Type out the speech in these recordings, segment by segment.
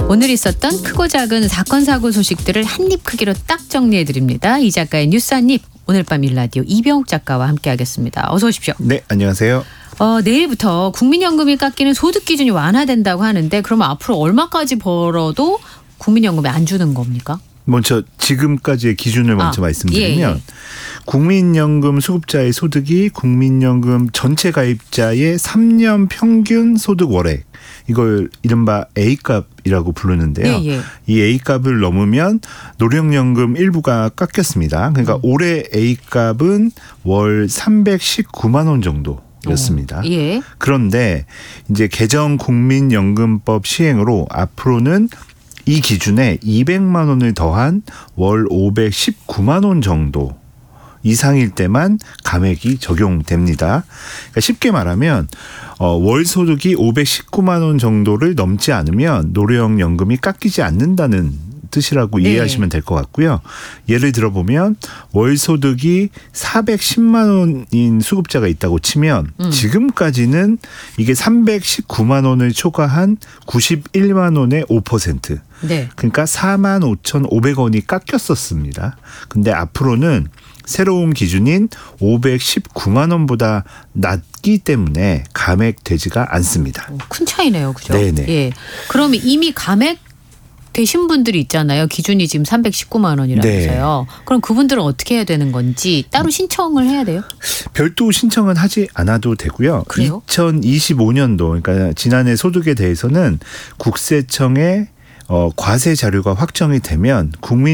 오늘 있었던 크고 작은 사건 사고 소식들을 한입 크기로 딱 정리해드립니다. 이 작가의 뉴스 한입. 오늘 밤 일라디오 이병욱 작가와 함께하겠습니다. 어서 오십시오. 네, 안녕하세요. 내일부터 국민연금이 깎이는 소득 기준이 완화된다고 하는데 그러면 앞으로 얼마까지 벌어도 국민연금에 안 주는 겁니까? 먼저 지금까지의 기준을 먼저 말씀드리면 국민연금 수급자의 소득이 국민연금 전체 가입자의 3년 평균 소득 월액, 이걸 이른바 A값이라고 부르는데요. 이 A값을 넘으면 노령연금 일부가 깎였습니다. 그러니까 올해 A값은 월 319만 원 정도였습니다. 그런데 이제 개정 국민연금법 시행으로 앞으로는 이 기준에 200만 원을 더한 월 519만 원 정도 이상일 때만 감액이 적용됩니다. 그러니까 쉽게 말하면 월 소득이 519만 원 정도를 넘지 않으면 노령연금이 깎이지 않는다는 뜻이라고 이해하시면 될 것 같고요. 예를 들어보면 월 소득이 410만 원인 수급자가 있다고 치면 지금까지는 이게 319만 원을 초과한 91만 원의 5%. 그러니까 45,500원이 깎였었습니다. 근데 앞으로는 새로운 기준인 519만 원보다 낮기 때문에 감액되지가 않습니다. 큰 차이네요. 그죠? 네네. 예. 그러면 이미 감액 되신 분들이 있잖아요. 기준이 지금 319만 원이라면서요. 그럼 그분들은 어떻게 해야 되는 건지 따로 신청을 해야 돼요? 별도 신청은 하지 않아도 되고요. 그래요? 2025년도 그러니까 지난해 소득에 대해서는 국세청에 과세 자료가 확정이 되면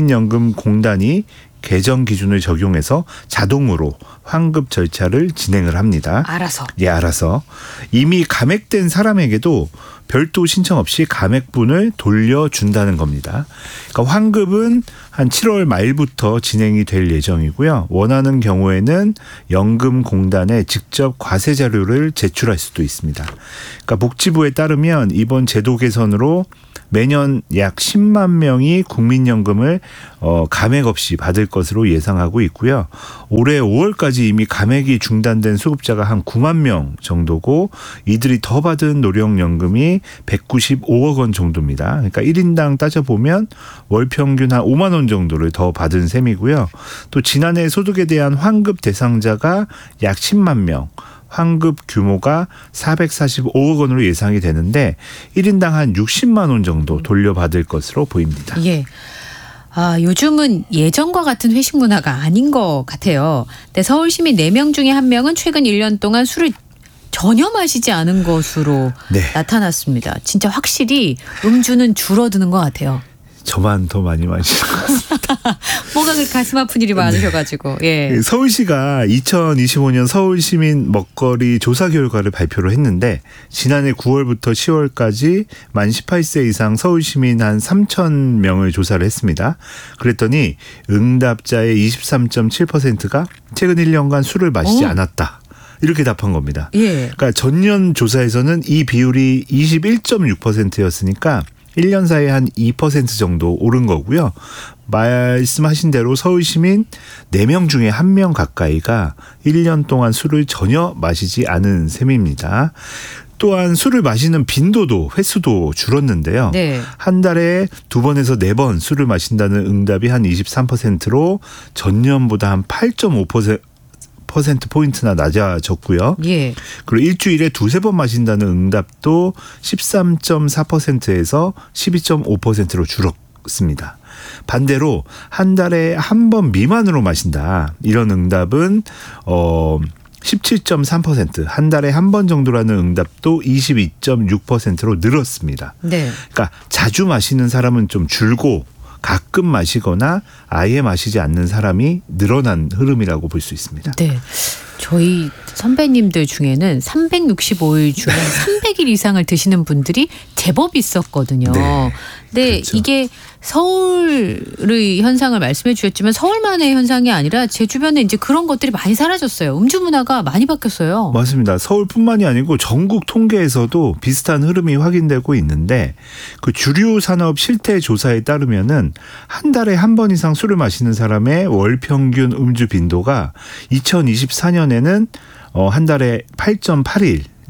국민연금공단이 개정 기준을 적용해서 자동으로 환급 절차를 진행을 합니다. 알아서. 예, 알아서. 이미 감액된 사람에게도 별도 신청 없이 감액분을 돌려준다는 겁니다. 그러니까 환급은 한 7월 말부터 진행이 될 예정이고요. 원하는 경우에는 연금공단에 직접 과세 자료를 제출할 수도 있습니다. 그러니까 복지부에 따르면 이번 제도 개선으로 매년 약 10만 명이 국민연금을 감액 없이 받을 것으로 예상하고 있고요. 올해 5월까지 이미 감액이 중단된 수급자가 한 9만 명 정도고 이들이 더 받은 노령연금이 195억 원 정도입니다. 그러니까 1인당 따져보면 월 평균 한 5만 원 정도를 더 받은 셈이고요. 또 지난해 소득에 대한 환급 대상자가 약 10만 명. 환급 규모가 445억 원으로 예상이 되는데 1인당 한 60만 원 정도 돌려받을 것으로 보입니다. 예. 요즘은 예전과 같은 회식 문화가 아닌 것 같아요. 근데 서울시민 4명 중에 1명은 최근 1년 동안 술을 전혀 마시지 않은 것으로 나타났습니다. 진짜 확실히 음주는 줄어드는 것 같아요. 저만 더 많이 마시는 것 같습니다. 뭐가 그 가슴 아픈 일이 많으셔가지고. 예. 서울시가 2025년 서울시민 먹거리 조사 결과를 발표를 했는데 지난해 9월부터 10월까지 만 18세 이상 서울시민 한 3천 명을 조사를 했습니다. 그랬더니 응답자의 23.7%가 최근 1년간 술을 마시지 않았다. 이렇게 답한 겁니다. 그러니까 전년 조사에서는 이 비율이 21.6%였으니까 1년 사이에 한 2% 정도 오른 거고요. 말씀하신 대로 서울시민 4명 중에 1명 가까이가 1년 동안 술을 전혀 마시지 않은 셈입니다. 또한 술을 마시는 빈도도 횟수도 줄었는데요. 한 달에 2번에서 4번 술을 마신다는 응답이 한 23%로 전년보다 한 8.5%포인트나 낮아졌고요. 그리고 일주일에 2-3번 마신다는 응답도 13.4%에서 12.5%로 줄었습니다. 반대로 한 달에 한 번 미만으로 마신다. 이런 응답은 17.3%, 한 달에 한 번 정도라는 응답도 22.6%로 늘었습니다. 그러니까 자주 마시는 사람은 좀 줄고 가끔 마시거나 아예 마시지 않는 사람이 늘어난 흐름이라고 볼 수 있습니다. 저희 선배님들 중에는 365일 중에 300일 이상을 드시는 분들이 제법 있었거든요. 근데 이게 서울의 현상을 말씀해 주셨지만 서울만의 현상이 아니라 제 주변에 이제 그런 것들이 많이 사라졌어요. 음주 문화가 많이 바뀌었어요. 맞습니다. 서울뿐만이 아니고 전국 통계에서도 비슷한 흐름이 확인되고 있는데 그 주류 산업 실태 조사에 따르면은 한 달에 한 번 이상 술을 마시는 사람의 월 평균 음주 빈도가 2024년에는 한 달에 8.8일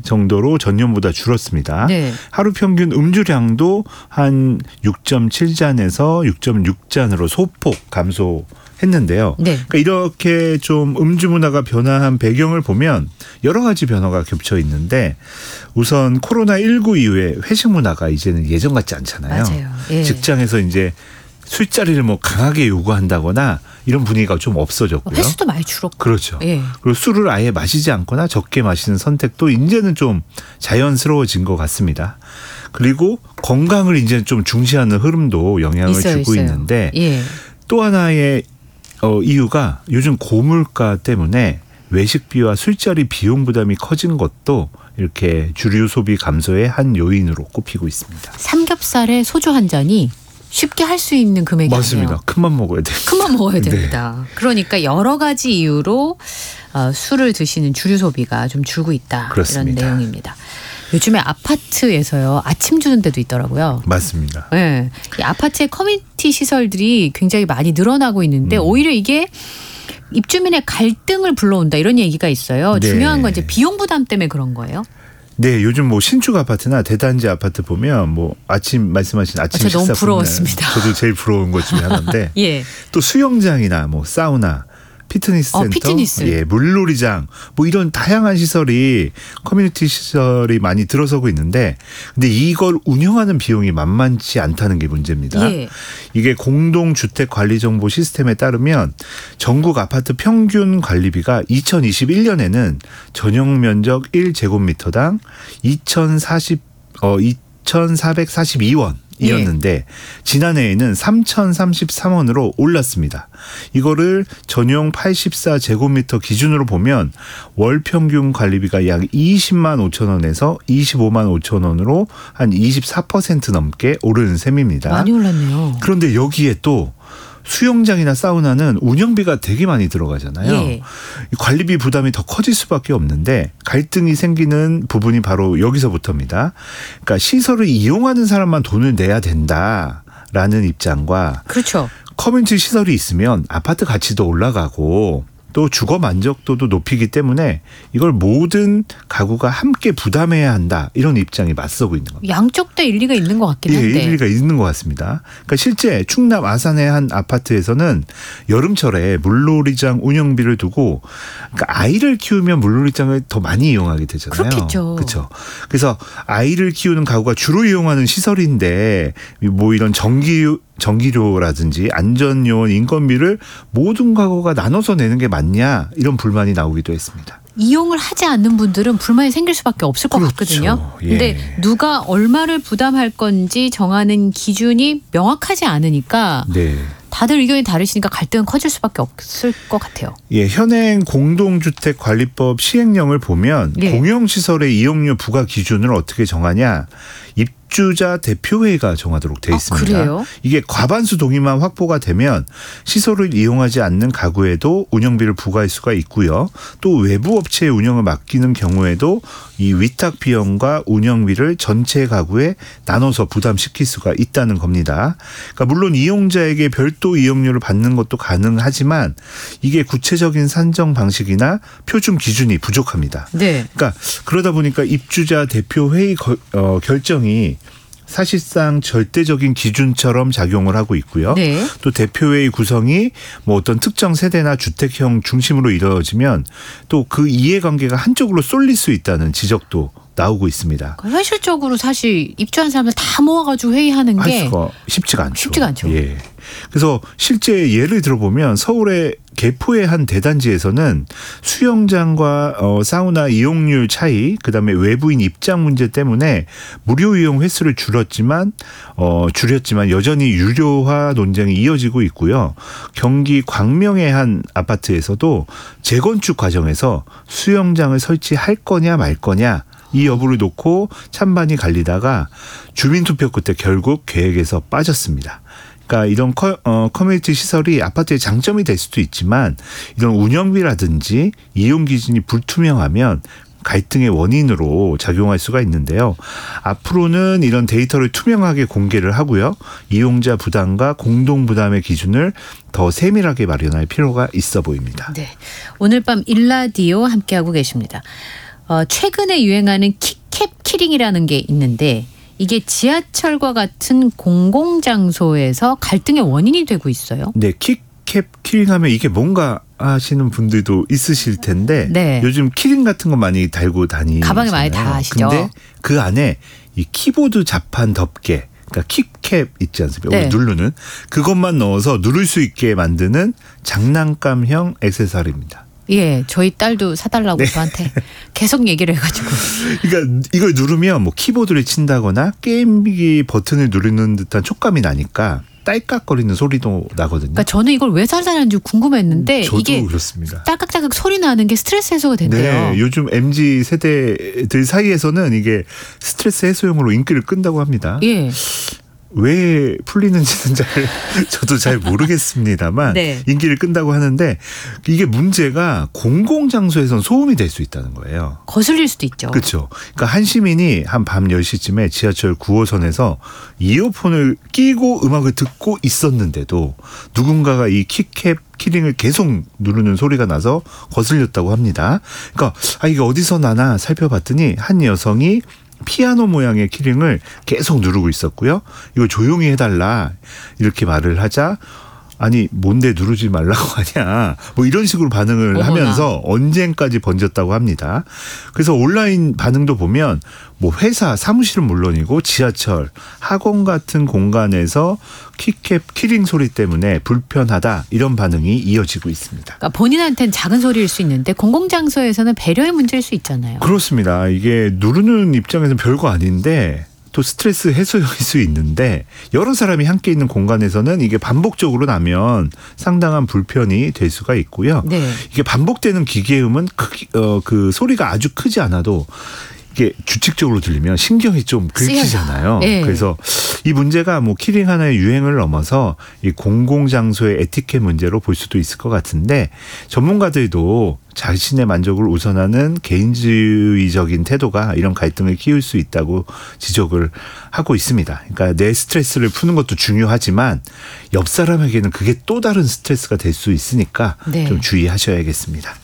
정도로 전년보다 줄었습니다. 네. 하루 평균 음주량도 한 6.7잔에서 6.6잔으로 소폭 감소했는데요. 네. 그러니까 이렇게 좀 음주 문화가 변화한 배경을 보면 여러 가지 변화가 겹쳐 있는데 우선 코로나19 이후에 회식 문화가 이제는 예전 같지 않잖아요. 맞아요. 예. 직장에서 이제 술자리를 뭐 강하게 요구한다거나 이런 분위기가 좀 없어졌고요. 횟수도 많이 줄었고. 그렇죠. 예. 그리고 술을 아예 마시지 않거나 적게 마시는 선택도 이제는 좀 자연스러워진 것 같습니다. 그리고 건강을 이제 좀 중시하는 흐름도 영향을 주고 있는데 예. 또 하나의 이유가 요즘 고물가 때문에 외식비와 술자리 비용 부담이 커진 것도 이렇게 주류 소비 감소의 한 요인으로 꼽히고 있습니다. 삼겹살에 소주 한 잔이 쉽게 할 수 있는 금액이 맞습니다. 아니에요. 큰맘 먹어야 돼요. 큰맘 먹어야 됩니다. 네. 그러니까 여러 가지 이유로 술을 드시는 주류 소비가 좀 줄고 있다. 그렇습니다. 이런 내용입니다. 요즘에 아파트에서요 아침 주는 데도 있더라고요. 맞습니다. 네, 이 아파트의 커뮤니티 시설들이 굉장히 많이 늘어나고 있는데 오히려 이게 입주민의 갈등을 불러온다 이런 얘기가 있어요. 네. 중요한 건 이제 비용 부담 때문에 그런 거예요. 네, 요즘 뭐 신축 아파트나 대단지 아파트 보면 뭐 아침 말씀하신 아침 식사 너무 부러웠습니다. 저도 제일 부러운 것 중에 하나인데 예. 또 수영장이나 뭐 사우나 피트니스 센터, 피트니스. 예, 물놀이장, 뭐 이런 다양한 시설이 커뮤니티 시설이 많이 들어서고 있는데, 근데 이걸 운영하는 비용이 만만치 않다는 게 문제입니다. 예. 이게 공동주택 관리 정보 시스템에 따르면 전국 아파트 평균 관리비가 2021년에는 전용 면적 1제곱미터당 2,442원. 이었는데 지난해에는 3,033원으로 올랐습니다. 이거를 전용 84제곱미터 기준으로 보면 월 평균 관리비가 약 20만 5천 원에서 25만 5천 원으로 한 24% 넘게 오르는 셈입니다. 많이 올랐네요. 그런데 여기에 또 수영장이나 사우나는 운영비가 되게 많이 들어가잖아요. 예. 관리비 부담이 더 커질 수밖에 없는데 갈등이 생기는 부분이 바로 여기서부터입니다. 그러니까 시설을 이용하는 사람만 돈을 내야 된다라는 입장과 그렇죠. 커뮤니티 시설이 있으면 아파트 가치도 올라가고 또 주거 만족도도 높이기 때문에 이걸 모든 가구가 함께 부담해야 한다. 이런 입장이 맞서고 있는 겁니다. 양쪽 다 일리가 있는 것 같긴 한데. 예, 일리가 있는 것 같습니다. 그러니까 실제 충남 아산의 한 아파트에서는 여름철에 물놀이장 운영비를 두고 그러니까 아이를 키우면 물놀이장을 더 많이 이용하게 되잖아요. 그렇겠죠. 그렇죠. 그래서 아이를 키우는 가구가 주로 이용하는 시설인데 뭐 이런 전기료라든지 안전요원 인건비를 모든 가구가 나눠서 내는 게 맞냐 이런 불만이 나오기도 했습니다. 이용을 하지 않는 분들은 불만이 생길 수밖에 없을 것 그렇죠. 같거든요. 예. 근데 누가 얼마를 부담할 건지 정하는 기준이 명확하지 않으니까 네. 다들 의견이 다르시니까 갈등은 커질 수밖에 없을 것 같아요. 예, 현행 공동주택관리법 시행령을 보면 예. 공용시설의 이용료 부과 기준을 어떻게 정하냐. 입주자 대표회의가 정하도록 돼 있습니다. 그래요? 이게 과반수 동의만 확보가 되면 시설을 이용하지 않는 가구에도 운영비를 부과할 수가 있고요. 또 외부 업체에 운영을 맡기는 경우에도 이 위탁 비용과 운영비를 전체 가구에 나눠서 부담시킬 수가 있다는 겁니다. 그러니까 물론 이용자에게 별도 이용료를 받는 것도 가능하지만 이게 구체적인 산정 방식이나 표준 기준이 부족합니다. 네. 그러니까 그러다 보니까 입주자 대표회의 결정이 사실상 절대적인 기준처럼 작용을 하고 있고요. 네. 또 대표회의 구성이 뭐 어떤 특정 세대나 주택형 중심으로 이루어지면 또 그 이해관계가 한쪽으로 쏠릴 수 있다는 지적도 나오고 있습니다. 현실적으로 사실 입주한 사람들 다 모아가지고 회의하는 할 게 수가 쉽지가 않죠. 쉽지가 않죠. 예. 그래서 실제 예를 들어보면 서울의 개포의 한 대단지에서는 수영장과 사우나 이용률 차이, 그다음에 외부인 입장 문제 때문에 무료 이용 횟수를 줄였지만 여전히 유료화 논쟁이 이어지고 있고요. 경기 광명의 한 아파트에서도 재건축 과정에서 수영장을 설치할 거냐 말 거냐 이 여부를 놓고 찬반이 갈리다가 주민투표 끝에 결국 계획에서 빠졌습니다. 그러니까 이런 커뮤니티 시설이 아파트의 장점이 될 수도 있지만 이런 운영비라든지 이용 기준이 불투명하면 갈등의 원인으로 작용할 수가 있는데요. 앞으로는 이런 데이터를 투명하게 공개를 하고요. 이용자 부담과 공동 부담의 기준을 더 세밀하게 마련할 필요가 있어 보입니다. 네. 오늘 밤 일라디오 함께하고 계십니다. 최근에 유행하는 키캡 키링이라는 게 있는데 이게 지하철과 같은 공공장소에서 갈등의 원인이 되고 있어요. 네, 킥캡 키링하면 이게 뭔가 하시는 분들도 있으실 텐데 네. 요즘 키링 같은 거 많이 달고 다니잖아요. 가방에 많이 다 하시죠. 근데 그 안에 이 키보드 자판 덮개, 그러니까 킥캡 있지 않습니까? 네. 우리 누르는 그것만 넣어서 누를 수 있게 만드는 장난감형 액세서리입니다. 예, 저희 딸도 사달라고 저한테 계속 얘기를 해가지고. 그러니까 이걸 누르면 뭐 키보드를 친다거나 게임기 버튼을 누르는 듯한 촉감이 나니까 딸깍거리는 소리도 나거든요. 그러니까 저는 이걸 왜 사달라는지 궁금했는데 저도 이게 그렇습니다. 딸깍딸깍 소리 나는 게 스트레스 해소가 된대요. 네, 요즘 MZ 세대들 사이에서는 이게 스트레스 해소용으로 인기를 끈다고 합니다. 예. 왜 풀리는지는 저도 잘 모르겠습니다만 네. 인기를 끈다고 하는데 이게 문제가 공공장소에선 소음이 될 수 있다는 거예요. 거슬릴 수도 있죠. 그렇죠. 그러니까 한 시민이 한 밤 10시쯤에 지하철 9호선에서 이어폰을 끼고 음악을 듣고 있었는데도 누군가가 이 키캡 키링을 계속 누르는 소리가 나서 거슬렸다고 합니다. 그러니까 이게 어디서 나나 살펴봤더니 한 여성이 피아노 모양의 키링을 계속 누르고 있었고요. 이거 조용히 해달라 이렇게 말을 하자 아니 뭔데 누르지 말라고 하냐 뭐 이런 식으로 반응을 어머나. 하면서 언쟁까지 번졌다고 합니다. 그래서 온라인 반응도 보면 뭐 회사 사무실은 물론이고 지하철 학원 같은 공간에서 키캡 키링 소리 때문에 불편하다 이런 반응이 이어지고 있습니다. 그러니까 본인한테는 작은 소리일 수 있는데 공공장소에서는 배려의 문제일 수 있잖아요. 그렇습니다. 이게 누르는 입장에서는 별거 아닌데 또 스트레스 해소일 수 있는데 여러 사람이 함께 있는 공간에서는 이게 반복적으로 나면 상당한 불편이 될 수가 있고요. 네. 이게 반복되는 기계음은 그 소리가 아주 크지 않아도 이게 규칙적으로 들리면 신경이 좀 긁히잖아요. 네. 그래서 이 문제가 뭐 키링 하나의 유행을 넘어서 이 공공장소의 에티켓 문제로 볼 수도 있을 것 같은데 전문가들도 자신의 만족을 우선하는 개인주의적인 태도가 이런 갈등을 키울 수 있다고 지적을 하고 있습니다. 그러니까 내 스트레스를 푸는 것도 중요하지만 옆 사람에게는 그게 또 다른 스트레스가 될 수 있으니까 네. 좀 주의하셔야겠습니다.